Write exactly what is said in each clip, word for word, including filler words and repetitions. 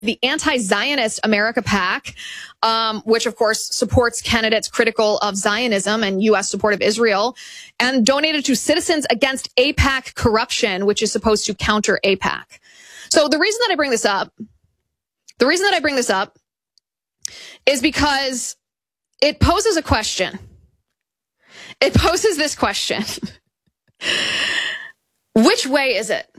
the anti-Zionist America PAC, um, which of course supports candidates critical of Zionism and U S support of Israel, and donated to Citizens Against AIPAC Corruption, which is supposed to counter AIPAC. So the reason that I bring this up, the reason that I bring this up is because it poses a question. It poses this question. Which way is it?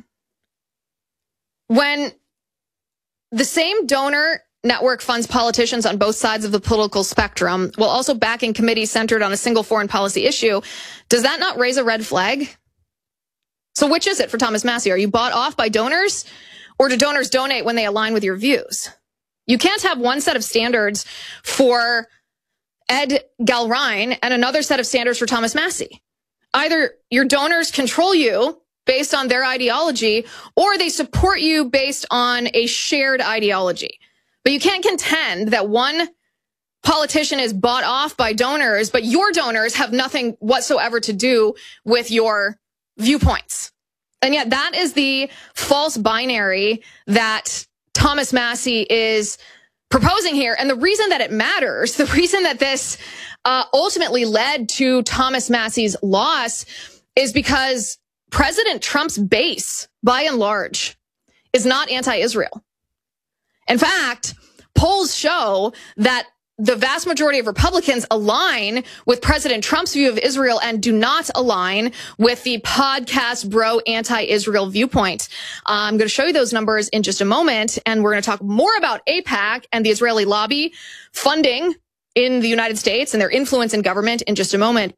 When the same donor network funds politicians on both sides of the political spectrum while also backing committees centered on a single foreign policy issue, does that not raise a red flag? So which is it for Thomas Massie? Are you bought off by donors, or do donors donate when they align with your views? You can't have one set of standards for Ed Galrine and another set of standards for Thomas Massie. Either your donors control you based on their ideology, or they support you based on a shared ideology. But you can't contend that one politician is bought off by donors, but your donors have nothing whatsoever to do with your viewpoints. And yet that is the false binary that Thomas Massie is proposing here. And the reason that it matters, the reason that this uh, ultimately led to Thomas Massie's loss is because President Trump's base, by and large, is not anti-Israel. In fact, polls show that the vast majority of Republicans align with President Trump's view of Israel and do not align with the podcast bro anti-Israel viewpoint. Uh, I'm going to show you those numbers in just a moment, and we're going to talk more about AIPAC and the Israeli lobby funding in the United States and their influence in government in just a moment.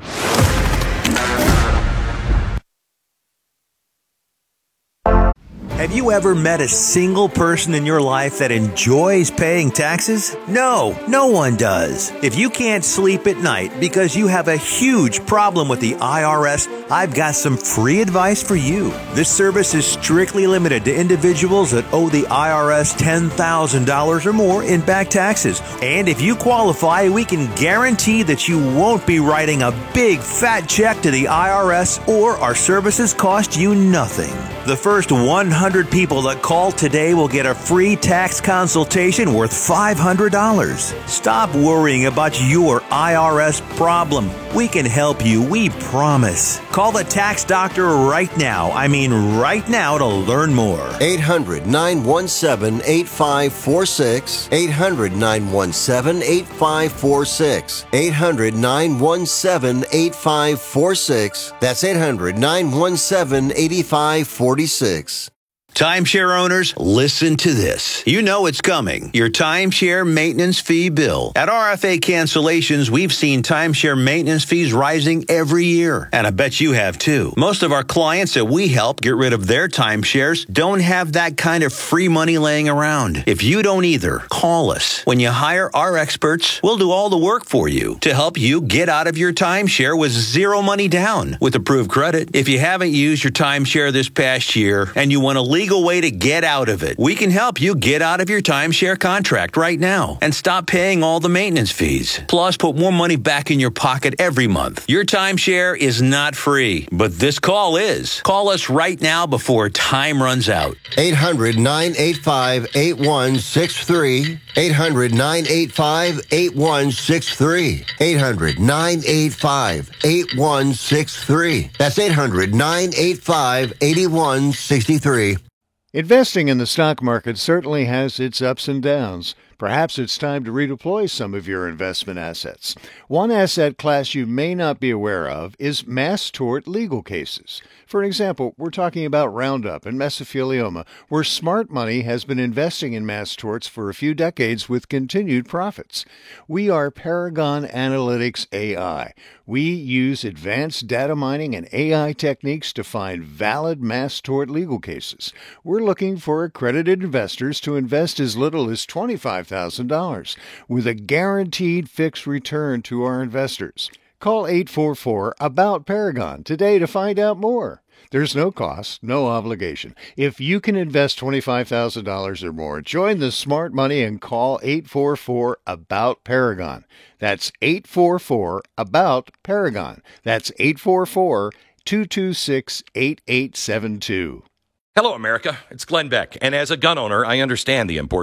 Have you ever met a single person in your life that enjoys paying taxes? No, no one does. If you can't sleep at night because you have a huge problem with the I R S, I've got some free advice for you. This service is strictly limited to individuals that owe the I R S ten thousand dollars or more in back taxes. And if you qualify, we can guarantee that you won't be writing a big fat check to the I R S, or our services cost you nothing. The first one hundred people that call today will get a free tax consultation worth five hundred dollars. Stop worrying about your I R S problem. We can help you, we promise. Call the tax doctor right now. I mean right now to learn more. eight hundred, nine one seven, eight five four six. eight hundred, nine one seven, eight five four six. eight hundred, nine one seven, eight five four six. That's eight hundred, nine one seven, eight five four six. Timeshare owners, listen to this. You know it's coming. Your timeshare maintenance fee bill. At R F A Cancellations, we've seen timeshare maintenance fees rising every year. And I bet you have too. Most of our clients that we help get rid of their timeshares don't have that kind of free money laying around. If you don't either, call us. When you hire our experts, we'll do all the work for you to help you get out of your timeshare with zero money down with approved credit. If you haven't used your timeshare this past year and you want to leave legal way to get out of it. We can help you get out of your timeshare contract right now and stop paying all the maintenance fees. Plus, put more money back in your pocket every month. Your timeshare is not free, but this call is. Call us right now before time runs out. eight hundred, nine eight five, eight one six three. eight hundred, nine eight five, eight one six three. eight hundred, nine eight five, eight one six three. That's eight hundred, nine eight five, eight one six three. Investing in the stock market certainly has its ups and downs. Perhaps it's time to redeploy some of your investment assets. One asset class you may not be aware of is mass tort legal cases. For example, we're talking about Roundup and mesothelioma, where smart money has been investing in mass torts for a few decades with continued profits. We are Paragon Analytics A I. We use advanced data mining and A I techniques to find valid mass tort legal cases. We're looking for accredited investors to invest as little as twenty-five thousand dollars with a guaranteed fixed return to our investors. Call eight four four, ABOUT Paragon today to find out more. There's no cost, no obligation. If you can invest twenty-five thousand dollars or more, join the smart money and call eight four four, ABOUT Paragon. That's eight four four, ABOUT Paragon. That's eight four four, two two six, eight eight seven two. Hello, America. It's Glenn Beck. And as a gun owner, I understand the importance